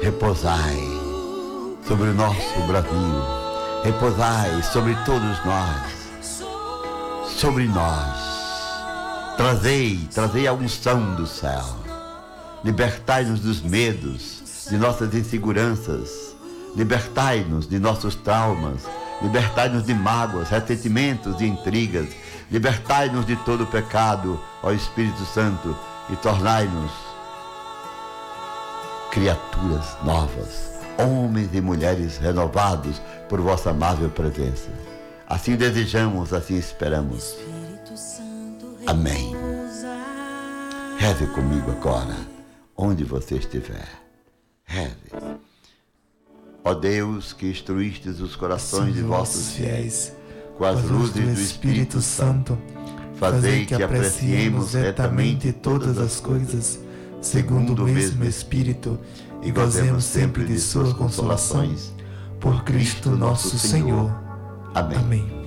repousai sobre o nosso Brasil, repousai sobre todos nós, sobre nós. Trazei a unção do céu. Libertai-nos dos medos, de nossas inseguranças. Libertai-nos de nossos traumas. Libertai-nos de mágoas, ressentimentos e intrigas. Libertai-nos de todo pecado, ó Espírito Santo, e tornai-nos criaturas novas, homens e mulheres renovados por vossa amável presença. Assim desejamos, assim esperamos. Amém. Reze comigo agora, onde você estiver. Reze. Ó Deus, que instruístes os corações de vossos fiéis com as luzes do Espírito Santo, fazei que apreciemos retamente todas as coisas, segundo o mesmo Espírito, e gozemos sempre de suas consolações. Por Cristo nosso Senhor. Amém. Amém.